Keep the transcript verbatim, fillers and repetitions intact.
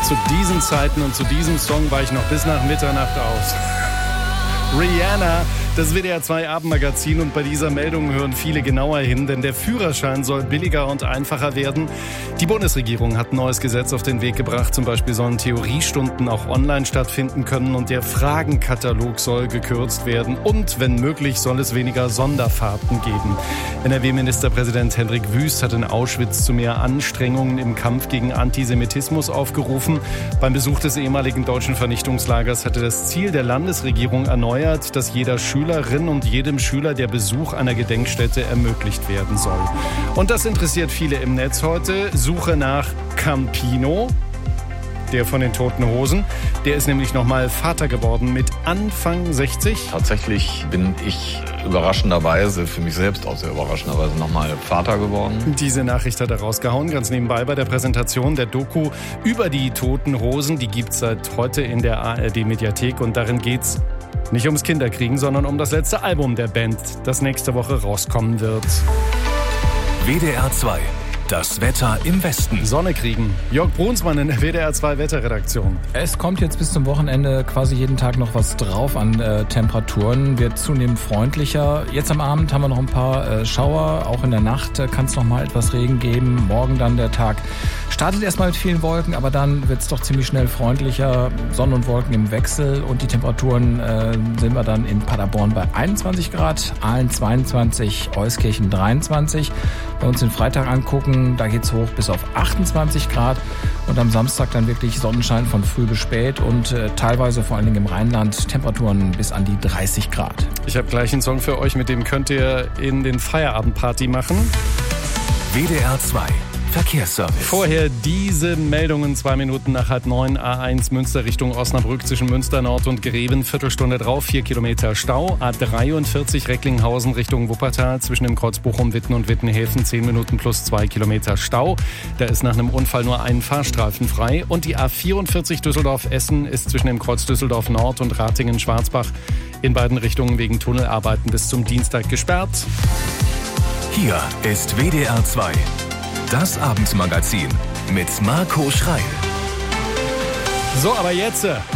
Zu diesen Zeiten und zu diesem Song war ich noch bis nach Mitternacht aus. Rihanna, das W D R zwei Abendmagazin, und bei dieser Meldung hören viele genauer hin, denn der Führerschein soll billiger und einfacher werden. Die Bundesregierung hat ein neues Gesetz auf den Weg gebracht. Zum Beispiel sollen Theoriestunden auch online stattfinden können und der Fragenkatalog soll gekürzt werden. Und wenn möglich, soll es weniger Sonderfahrten geben. N R W-Ministerpräsident Hendrik Wüst hat in Auschwitz zu mehr Anstrengungen im Kampf gegen Antisemitismus aufgerufen. Beim Besuch des ehemaligen deutschen Vernichtungslagers hatte das Ziel der Landesregierung erneuert, dass jeder Schülerin und jedem Schüler der Besuch einer Gedenkstätte ermöglicht werden soll. Und das interessiert viele im Netz heute. Suche nach Campino, der von den Toten Hosen. Der ist nämlich nochmal Vater geworden mit Anfang sechzig. Tatsächlich bin ich überraschenderweise, für mich selbst auch sehr überraschenderweise, nochmal Vater geworden. Diese Nachricht hat er rausgehauen, ganz nebenbei bei der Präsentation der Doku über die Toten Hosen. Die gibt es seit heute in der A R D-Mediathek und darin geht's nicht ums Kinderkriegen, sondern um das letzte Album der Band, das nächste Woche rauskommen wird. W D R zwei. Das Wetter im Westen. Sonne kriegen. Jörg Brunsmann in der W D R zwei Wetterredaktion. Es kommt jetzt bis zum Wochenende quasi jeden Tag noch was drauf an äh, Temperaturen. Wird zunehmend freundlicher. Jetzt am Abend haben wir noch ein paar äh, Schauer. Auch in der Nacht äh, kann es noch mal etwas Regen geben. Morgen dann der Tag startet erstmal mit vielen Wolken, aber dann wird es doch ziemlich schnell freundlicher. Sonne und Wolken im Wechsel. Und die Temperaturen äh, sehen wir dann in Paderborn bei einundzwanzig Grad, Aalen zweiundzwanzig, Euskirchen dreiundzwanzig. Bei uns den Freitag angucken, da geht's hoch bis auf achtundzwanzig Grad und am Samstag dann wirklich Sonnenschein von früh bis spät und äh, teilweise vor allen Dingen im Rheinland Temperaturen bis an die dreißig Grad. Ich habe gleich einen Song für euch, mit dem könnt ihr in den Feierabendparty machen. W D R zwei Verkehrsservice. Vorher diese Meldungen, zwei Minuten nach halb neun, A eins Münster Richtung Osnabrück zwischen Münster Nord und Greven, Viertelstunde drauf, vier Kilometer Stau. A dreiundvierzig Recklinghausen Richtung Wuppertal zwischen dem Kreuz Bochum-Witten und Wittenhäfen, zehn Minuten plus zwei Kilometer Stau. Da ist nach einem Unfall nur ein Fahrstreifen frei. Und die A vierundvierzig Düsseldorf-Essen ist zwischen dem Kreuz Düsseldorf Nord und Ratingen-Schwarzbach in beiden Richtungen wegen Tunnelarbeiten bis zum Dienstag gesperrt. Hier ist W D R zwei. Das Abendmagazin mit Marco Schreil. So, aber jetzt